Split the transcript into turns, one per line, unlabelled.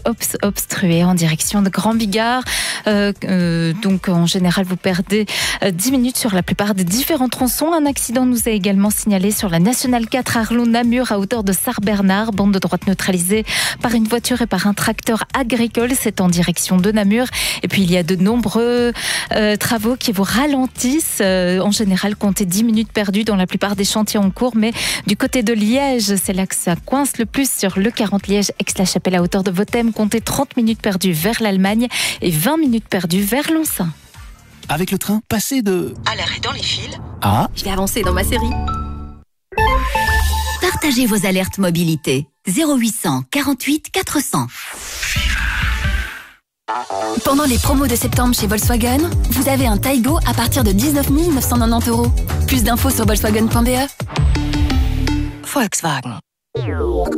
obstrué en direction de Grand Bigard. Donc en général, vous perdez 10 minutes sur la plupart des différents tronçons. Un accident nous a également signalé sur la Nationale 4 Arlon-Namur à hauteur de Sart-Bernard. Bande de droite neutralisée par une voiture et par un tracteur agricole. C'est en direction de Namur. Et puis il y a de nombreux travaux qui vous ralentissent. En général, comptez 10 minutes perdues dans la plupart des chantiers en cours. Mais du côté de Liège, c'est là que ça coince le plus sur le 40 Liège-Aix-la-Chapelle à hauteur de Vothem. Comptez 30 minutes perdues vers l'Allemagne et 20 minutes perdues vers Lonsin.
Avec le train, passez de...
à l'arrêt dans les fils.
Ah,
Je vais avancer dans ma série.
Partagez vos alertes mobilité. 0800 48 400. Pendant les promos de septembre chez Volkswagen, vous avez un Taigo à partir de 19 990 €. Plus d'infos sur volkswagen.be.
Volkswagen.